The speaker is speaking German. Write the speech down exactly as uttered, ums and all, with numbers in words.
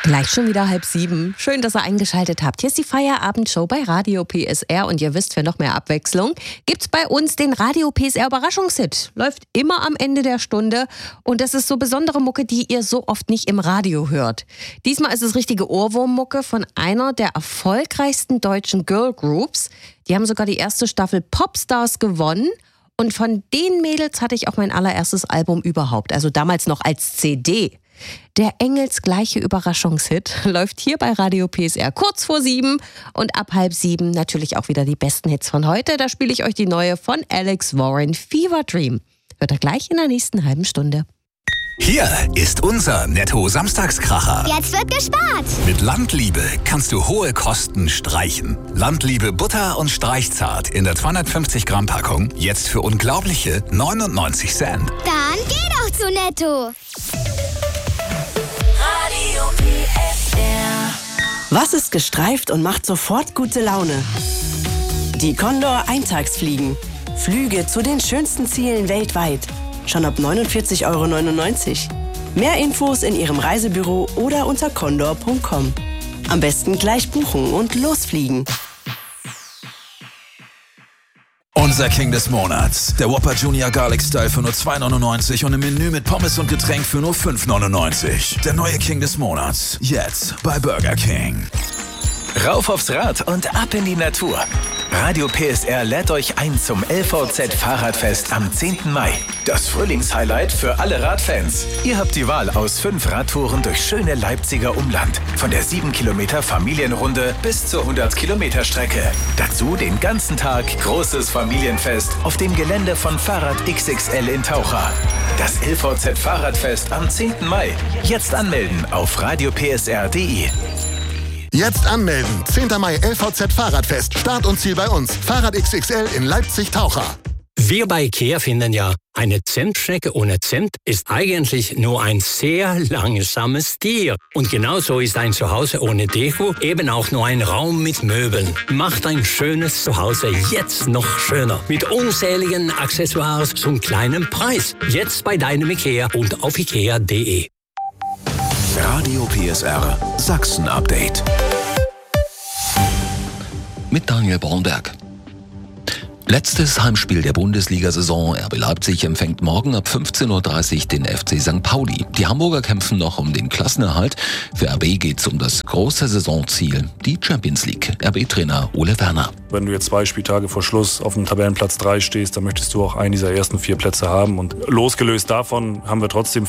Gleich schon wieder halb sieben. Schön, dass ihr eingeschaltet habt. Hier ist die Feierabendshow bei Radio P S R und ihr wisst, für noch mehr Abwechslung gibt's bei uns den Radio P S R Überraschungshit. Läuft immer am Ende der Stunde und das ist so besondere Mucke, die ihr so oft nicht im Radio hört. Diesmal ist es richtige Ohrwurmmucke von einer der erfolgreichsten deutschen Girl Groups. Die haben sogar die erste Staffel Popstars gewonnen. Und von den Mädels hatte ich auch mein allererstes Album überhaupt, also damals noch als C D. Der engelsgleiche Überraschungshit läuft hier bei Radio P S R kurz vor sieben und ab halb sieben natürlich auch wieder die besten Hits von heute. Da spiele ich euch die neue von Alex Warren, Fever Dream. Hört ihr gleich in der nächsten halben Stunde. Hier ist unser Netto-Samstagskracher. Jetzt wird gespart. Mit Landliebe kannst du hohe Kosten streichen. Landliebe Butter und Streichzart in der zweihundertfünfzig Gramm Packung jetzt für unglaubliche neunundneunzig Cent. Dann geh doch zu Netto. Radio P S R. Was ist gestreift und macht sofort gute Laune? Die Condor Eintagsfliegen. Flüge zu den schönsten Zielen weltweit. Schon ab neunundvierzig Euro neunundneunzig. Mehr Infos in Ihrem Reisebüro oder unter condor punkt com. Am besten gleich buchen und losfliegen. Unser King des Monats. Der Whopper Junior Garlic Style für nur zwei neunundneunzig und ein Menü mit Pommes und Getränk für nur fünf neunundneunzig. Der neue King des Monats. Jetzt bei Burger King. Rauf aufs Rad und ab in die Natur. Radio P S R lädt euch ein zum L V Z Fahrradfest am zehnten Mai. Das Frühlingshighlight für alle Radfans. Ihr habt die Wahl aus fünf Radtouren durch schöne Leipziger Umland. Von der sieben Kilometer Familienrunde bis zur hundert Kilometer Strecke. Dazu den ganzen Tag großes Familienfest auf dem Gelände von Fahrrad X X L in Taucher. Das L V Z Fahrradfest am zehnten Mai. Jetzt anmelden auf radio p s r punkt d e. Jetzt anmelden. zehnten Mai L V Z Fahrradfest. Start und Ziel bei uns. Fahrrad X X L in Leipzig-Taucher. Wir bei IKEA finden ja, eine Zentstrecke ohne Cent ist eigentlich nur ein sehr langsames Tier. Und genauso ist ein Zuhause ohne Deko eben auch nur ein Raum mit Möbeln. Macht ein schönes Zuhause jetzt noch schöner. Mit unzähligen Accessoires zum kleinen Preis. Jetzt bei deinem IKEA und auf ikea punkt d e. Radio P S R Sachsen-Update. Mit Daniel Bornberg. Letztes Heimspiel der Bundesliga-Saison. R B Leipzig empfängt morgen ab fünfzehn Uhr dreißig den F C Sankt Pauli. Die Hamburger kämpfen noch um den Klassenerhalt. Für R B geht's um das große Saisonziel, die Champions League. R B-Trainer Ole Werner. Wenn du jetzt zwei Spieltage vor Schluss auf dem Tabellenplatz drei stehst, dann möchtest du auch einen dieser ersten vier Plätze haben. Und losgelöst davon haben wir trotzdem